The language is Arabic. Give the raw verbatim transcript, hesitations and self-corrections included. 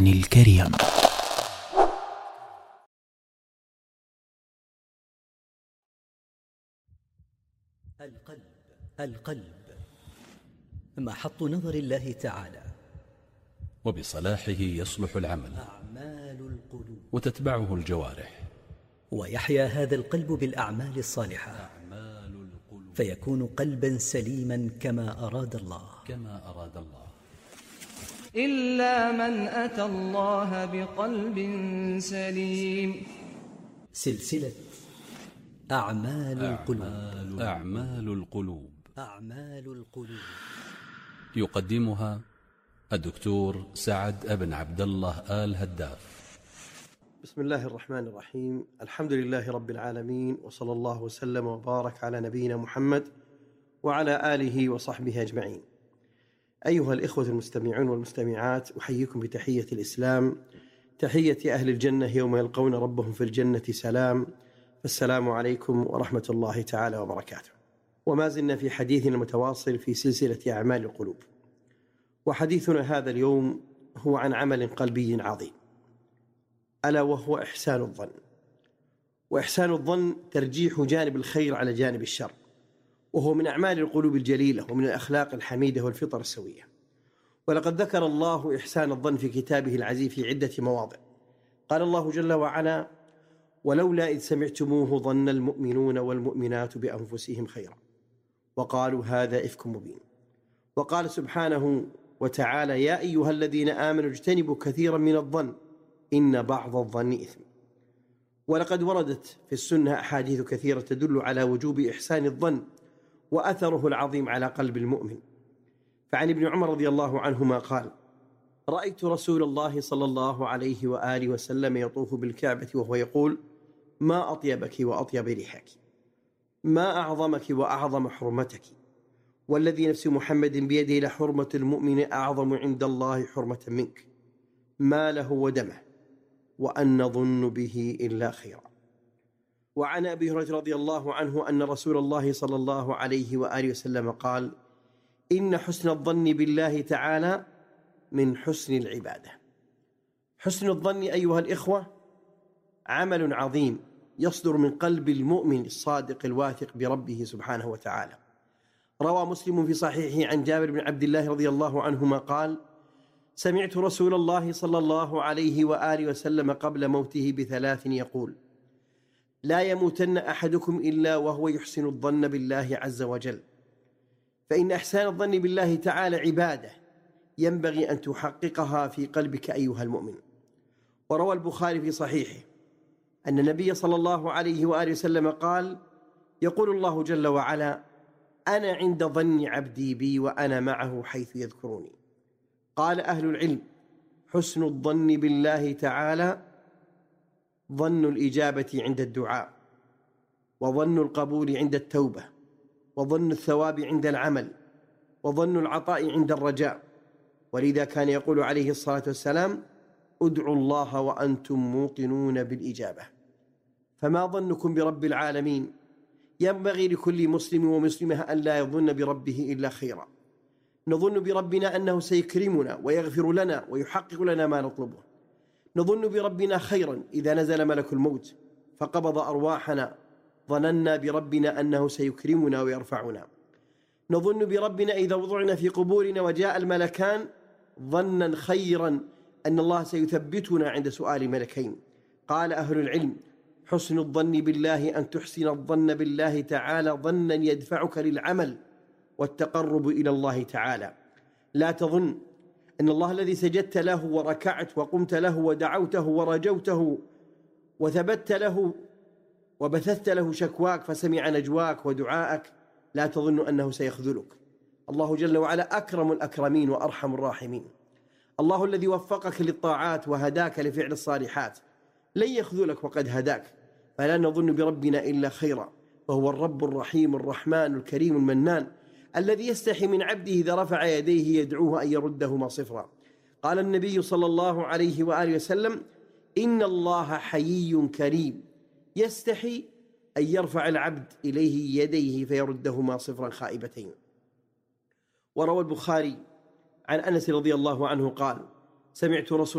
القرآن الكريم. القلب القلب محط نظر الله تعالى، وبصلاحه يصلح العمل أعمال القلوب، وتتبعه الجوارح، ويحيا هذا القلب بالأعمال الصالحة، أعمال القلوب، فيكون قلبا سليما كما أراد الله كما أراد الله. إلا من أتى الله بقلب سليم. سلسلة أعمال القلوب. أعمال القلوب أعمال القلوب يقدمها الدكتور سعد ابن عبد الله آل هداف. بسم الله الرحمن الرحيم. الحمد لله رب العالمين، وصلى الله وسلم وبارك على نبينا محمد وعلى آله وصحبه أجمعين. أيها الإخوة المستمعون والمستمعات، أحييكم بتحية الإسلام، تحية أهل الجنة يوم يلقون ربهم في الجنة سلام. السلام عليكم ورحمة الله تعالى وبركاته. وما زلنا في حديثنا المتواصل في سلسلة أعمال القلوب، وحديثنا هذا اليوم هو عن عمل قلبي عظيم، ألا وهو إحسان الظن. وإحسان الظن ترجيح جانب الخير على جانب الشر، وهو من أعمال القلوب الجليلة ومن الأخلاق الحميدة والفطر السوية. ولقد ذكر الله إحسان الظن في كتابه العزيز في عدة مواضع. قال الله جل وعلا: ولولا إذ سمعتموه ظن المؤمنون والمؤمنات بأنفسهم خيرا وقالوا هذا إفك مبين. وقال سبحانه وتعالى: يا أيها الذين آمنوا اجتنبوا كثيرا من الظن إن بعض الظن إثم. ولقد وردت في السنة أحاديث كثيرة تدل على وجوب إحسان الظن وأثره العظيم على قلب المؤمن. فعن ابن عمر رضي الله عنهما قال: رأيت رسول الله صلى الله عليه وآله وسلم يطوف بالكعبة وهو يقول: ما أطيبك وأطيب ريحك، ما أعظمك وأعظم حرمتك، والذي نفس محمد بيده لحرمة المؤمن أعظم عند الله حرمة منك، ما له ودمه، وأن نظن به إلا خيرا. وعن أبي هريرة رضي الله عنه أن رسول الله صلى الله عليه وآله وسلم قال: إن حسن الظن بالله تعالى من حسن العبادة. حسن الظن أيها الإخوة عمل عظيم يصدر من قلب المؤمن الصادق الواثق بربه سبحانه وتعالى. روى مسلم في صحيحه عن جابر بن عبد الله رضي الله عنهما قال: سمعت رسول الله صلى الله عليه وآله وسلم قبل موته بثلاث يقول: لا يموتن أحدكم إلا وهو يحسن الظن بالله عز وجل، فإن إحسان الظن بالله تعالى عبادة ينبغي أن تحققها في قلبك أيها المؤمن. وروى البخاري في صحيحه أن النبي صلى الله عليه وآله وسلم قال: يقول الله جل وعلا: أنا عند ظن عبدي بي وأنا معه حيث يذكرني. قال أهل العلم: حسن الظن بالله تعالى ظن الإجابة عند الدعاء، وظن القبول عند التوبة، وظن الثواب عند العمل، وظن العطاء عند الرجاء. ولذا كان يقول عليه الصلاة والسلام: ادعوا الله وأنتم موقنون بالإجابة. فما ظنكم برب العالمين؟ ينبغي لكل مسلم ومسلمة أن لا يظن بربه إلا خيرا. نظن بربنا أنه سيكرمنا ويغفر لنا ويحقق لنا ما نطلبه. نظن بربنا خيرا إذا نزل ملك الموت فقبض أرواحنا، ظننا بربنا أنه سيكرمنا ويرفعنا. نظن بربنا إذا وضعنا في قبورنا وجاء الملكان ظنا خيرا أن الله سيثبتنا عند سؤال ملكين. قال أهل العلم: حسن الظن بالله أن تحسن الظن بالله تعالى ظنا يدفعك للعمل والتقرب إلى الله تعالى. لا تظن أن الله الذي سجدت له وركعت وقمت له ودعوته ورجوته وثبت له وبثثت له شكواك فسمع نجواك ودعاءك، لا تظن أنه سيخذلك. الله جل وعلا أكرم الأكرمين وأرحم الراحمين. الله الذي وفقك للطاعات وهداك لفعل الصالحات لن يخذلك وقد هداك. فلا نظن بربنا إلا خيرا، وهو الرب الرحيم الرحمن الكريم المنان الذي يستحي من عبده إذا رفع يديه يدعوه أن يردهما صفرا. قال النبي صلى الله عليه وآله وسلم: إن الله حيي كريم يستحي أن يرفع العبد إليه يديه فيردهما صفرا خائبتين. وروى البخاري عن أنس رضي الله عنه قال: سمعت رسول